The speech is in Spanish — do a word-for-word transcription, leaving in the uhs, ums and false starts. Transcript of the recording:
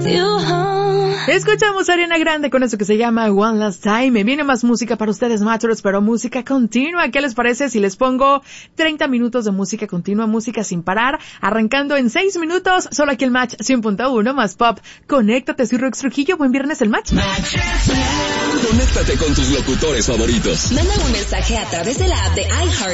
Escuchamos a Ariana Grande con eso que se llama One Last Time. Viene más música para ustedes, machos, pero música continua. ¿Qué les parece si les pongo treinta minutos de música continua, música sin parar, arrancando en seis minutos, solo aquí el Match cien punto uno más pop? Conéctate, soy Rox Trujillo. Buen viernes, el Match. Conéctate con tus locutores favoritos. Manda un mensaje a través de la app de iHeart